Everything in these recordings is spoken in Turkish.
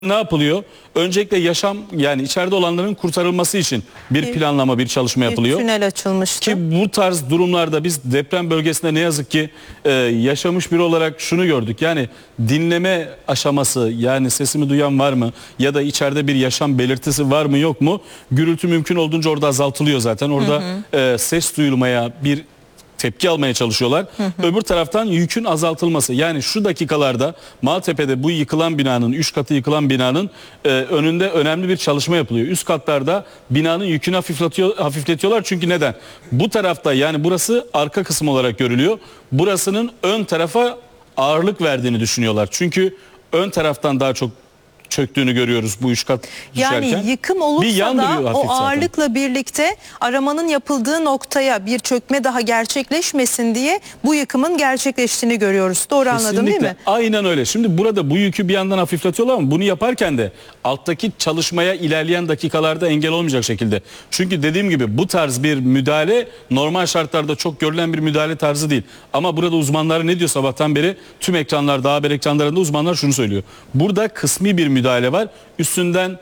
Ne yapılıyor? Öncelikle yaşam, yani içeride olanların kurtarılması için bir planlama, bir çalışma yapılıyor. Bir tünel açılmıştı. Ki bu tarz durumlarda biz deprem bölgesinde ne yazık ki yaşamış biri olarak şunu gördük. Yani dinleme aşaması, yani sesimi duyan var mı ya da içeride bir yaşam belirtisi var mı yok mu? Gürültü mümkün olduğunca orada azaltılıyor zaten. Orada ses duyulmaya, bir tepki almaya çalışıyorlar. Öbür taraftan yükün azaltılması. Yani şu dakikalarda Maltepe'de bu yıkılan binanın, 3 katı yıkılan binanın önünde önemli bir çalışma yapılıyor. Üst katlarda binanın yükünü hafifletiyorlar. Çünkü neden? Bu tarafta, yani burası arka kısım olarak görülüyor. Burasının ön tarafa ağırlık verdiğini düşünüyorlar. Çünkü ön taraftan daha çok çöktüğünü görüyoruz bu 3 kat düşerken. Yani yıkım olursa da o ağırlıkla zaten birlikte aramanın yapıldığı noktaya bir çökme daha gerçekleşmesin diye bu yıkımın gerçekleştiğini görüyoruz. Doğru anladım değil mi? Aynen öyle. Şimdi burada bu yükü bir yandan hafifletiyorlar ama bunu yaparken de alttaki çalışmaya ilerleyen dakikalarda engel olmayacak şekilde. Çünkü dediğim gibi bu tarz bir müdahale normal şartlarda çok görülen bir müdahale tarzı değil. Ama burada uzmanlar ne diyor sabahtan beri? Tüm ekranlarda, haber ekranlarında uzmanlar şunu söylüyor. Burada kısmi bir müdahale var. Üstünden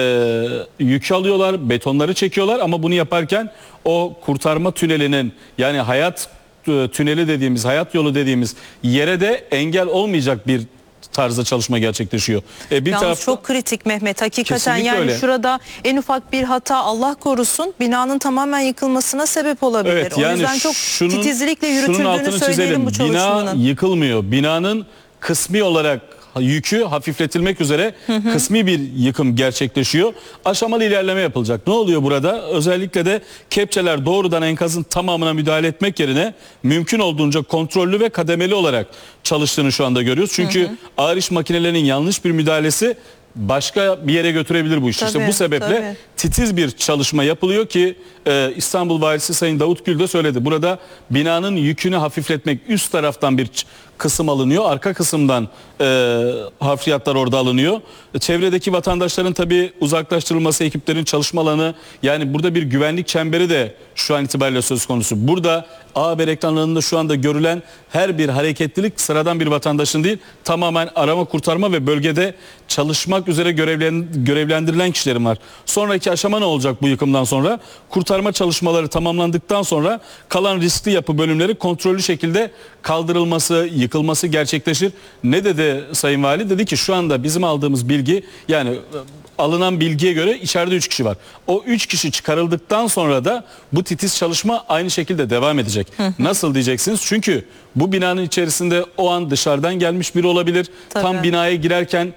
yük alıyorlar, betonları çekiyorlar ama bunu yaparken o kurtarma tünelinin, yani hayat tüneli dediğimiz, hayat yolu dediğimiz yere de engel olmayacak bir tarzda çalışma gerçekleşiyor. Yalnız çok kritik Mehmet, hakikaten yani öyle. Şurada en ufak bir hata, Allah korusun, binanın tamamen yıkılmasına sebep olabilir. Evet, o yani yüzden çok titizlikle yürütüldüğünü söyleyelim bu çalışmanın. Bina yıkılmıyor. Binanın kısmi olarak yükü hafifletilmek üzere kısmi bir yıkım gerçekleşiyor. Aşamalı ilerleme yapılacak. Ne oluyor burada? Özellikle de kepçeler doğrudan enkazın tamamına müdahale etmek yerine mümkün olduğunca kontrollü ve kademeli olarak çalıştığını şu anda görüyoruz. Çünkü ağır iş makinelerinin yanlış bir müdahalesi başka bir yere götürebilir bu işi. İşte bu sebeple titiz bir çalışma yapılıyor ki İstanbul Valisi Sayın Davut Gül de söyledi. Burada binanın yükünü hafifletmek, üst taraftan bir kısım alınıyor. Arka kısımdan harfiyatlar orada alınıyor. Çevredeki vatandaşların tabii uzaklaştırılması, ekiplerin çalışma alanı, yani burada bir güvenlik çemberi de şu an itibariyle söz konusu. Burada haber ekranlarında şu anda görülen her bir hareketlilik sıradan bir vatandaşın değil, tamamen arama kurtarma ve bölgede çalışmak üzere görevlendirilen kişilerin var. Sonraki aşama ne olacak bu yıkımdan sonra? Kurtarma çalışmaları tamamlandıktan sonra kalan riskli yapı bölümleri kontrollü şekilde kaldırılması, yıkılması gerçekleşir. Ne dedi Sayın Vali? Dedi ki şu anda bizim aldığımız bilgi, yani alınan bilgiye göre içeride 3 kişi var. O 3 kişi çıkarıldıktan sonra da bu titiz çalışma aynı şekilde devam edecek. Nasıl diyeceksiniz? Çünkü bu binanın içerisinde o an dışarıdan gelmiş biri olabilir. Tabii. Tam binaya girerken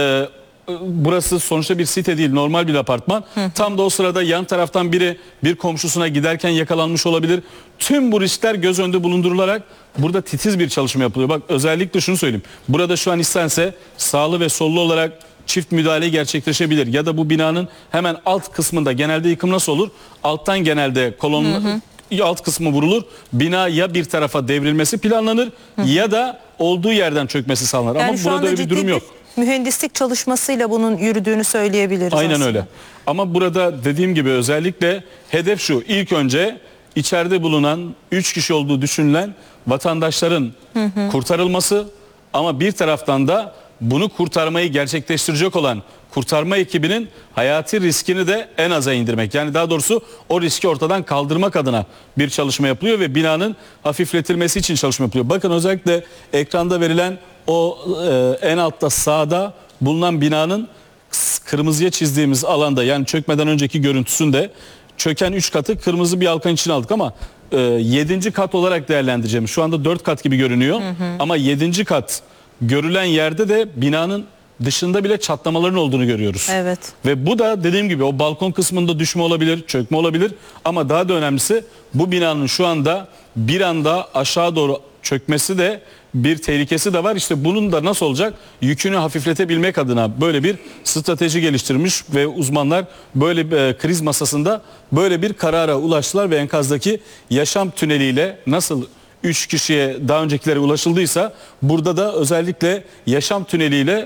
burası sonuçta bir site değil, normal bir apartman. Tam da o sırada yan taraftan biri bir komşusuna giderken yakalanmış olabilir. Tüm bu riskler göz önünde bulundurularak burada titiz bir çalışma yapılıyor. Bak, özellikle şunu söyleyeyim. Burada şu an istense sağlı ve sollu olarak çift müdahale gerçekleşebilir. Ya da bu binanın hemen alt kısmında, genelde yıkım nasıl olur? Alttan genelde kolonun alt kısmı vurulur. Bina ya bir tarafa devrilmesi planlanır ya da olduğu yerden çökmesi sağlanır. Yani ama burada öyle bir durum yok. Mühendislik çalışmasıyla bunun yürüdüğünü söyleyebiliriz. Aynen aslında. öyle. Ama burada dediğim gibi özellikle hedef şu: İlk önce içeride bulunan 3 kişi olduğu düşünülen vatandaşların kurtarılması, ama bir taraftan da bunu kurtarmayı gerçekleştirecek olan kurtarma ekibinin hayati riskini de en aza indirmek. Yani daha doğrusu o riski ortadan kaldırmak adına bir çalışma yapılıyor ve binanın hafifletilmesi için çalışma yapılıyor. Bakın, özellikle ekranda verilen o en altta sağda bulunan binanın kırmızıya çizdiğimiz alanda, yani çökmeden önceki görüntüsünde çöken 3 katı kırmızı bir halkanın içine aldık ama 7. kat olarak değerlendireceğim. Şu anda 4 kat gibi görünüyor ama 7. kat görülen yerde de binanın dışında bile çatlamaların olduğunu görüyoruz. Evet. Ve bu da dediğim gibi o balkon kısmında düşme olabilir, çökme olabilir, ama daha da önemlisi bu binanın şu anda bir anda aşağı doğru çökmesi de bir tehlikesi de var. İşte bunun da nasıl olacak? Yükünü hafifletebilmek adına böyle bir strateji geliştirmiş ve uzmanlar böyle bir kriz masasında böyle bir karara ulaştılar ve enkazdaki yaşam tüneliyle nasıl 3 kişiye daha öncekilere ulaşıldıysa burada da özellikle yaşam tüneliyle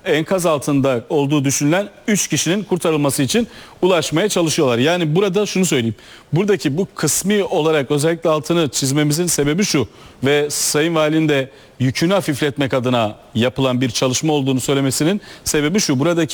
enkaz altında olduğu düşünülen 3 kişinin kurtarılması için ulaşmaya çalışıyorlar. Yani burada şunu söyleyeyim. Buradaki bu kısmi olarak özellikle altını çizmemizin sebebi şu ve Sayın Valinin de yükünü hafifletmek adına yapılan bir çalışma olduğunu söylemesinin sebebi şu. Buradaki